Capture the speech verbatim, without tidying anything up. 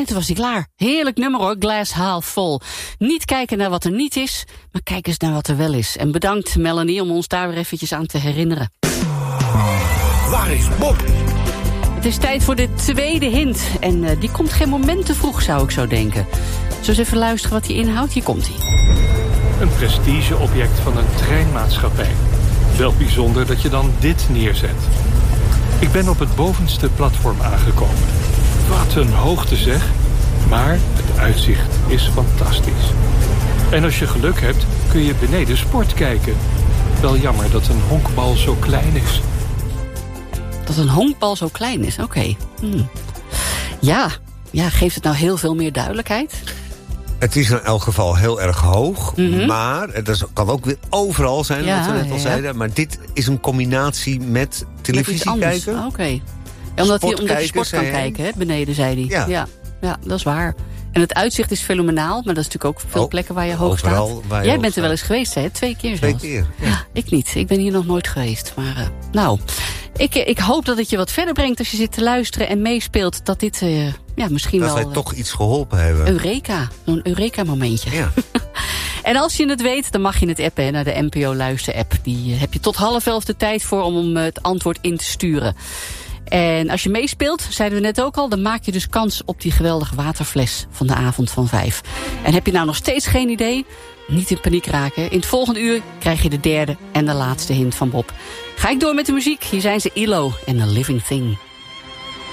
toen was hij klaar. Heerlijk nummer hoor, Glass Half Full. Niet kijken naar wat er niet is, maar kijk eens naar wat er wel is. En bedankt Melanie om ons daar weer eventjes aan te herinneren. Waar is Bob? Het is tijd voor de tweede hint. En uh, die komt geen moment te vroeg, zou ik zo denken. Zullen we eens even luisteren wat die inhoudt? Hier komt hij. Een prestigeobject van een treinmaatschappij. Wel bijzonder dat je dan dit neerzet. Ik ben op het bovenste platform aangekomen. Wat een hoogte zeg. Maar het uitzicht is fantastisch. En als je geluk hebt, kun je beneden sport kijken. Wel jammer dat een honkbal zo klein is. Dat een honkbal zo klein is, oké. Okay. Hmm. Ja, ja, geeft het nou heel veel meer duidelijkheid? Het is in elk geval heel erg hoog. Mm-hmm. Maar het kan ook weer overal zijn, ja, wat we net al ja. zeiden. Maar dit is een combinatie met televisie kijken. Oké. Okay. Ja, omdat, hij, omdat je sport kan hij. kijken, hè, beneden, zei hij. Ja. Ja, ja, dat is waar. En het uitzicht is fenomenaal, maar dat is natuurlijk ook veel oh, plekken waar je hoog overal staat. waar je Jij hoog bent er wel staat. eens geweest, hè? Twee keer Twee zelfs. keer, ja. Ja, ik niet. Ik ben hier nog nooit geweest. Maar uh, nou, ik, ik hoop dat het je wat verder brengt als je zit te luisteren en meespeelt. Dat dit uh, ja, misschien dat wel... wij uh, toch iets geholpen hebben. Eureka. Zo'n Eureka-momentje. Ja. En als je het weet, dan mag je het appen hè, naar de N P O Luister-app. Die uh, heb je tot half elf de tijd voor om, om uh, het antwoord in te sturen. En als je meespeelt, zeiden we net ook al, dan maak je dus kans op die geweldige waterfles van de avond van vijf. En heb je nou nog steeds geen idee? Niet in paniek raken. In het volgende uur krijg je de derde en de laatste hint van Bob. Ga ik door met de muziek. Hier zijn ze, I L O en The Living Thing.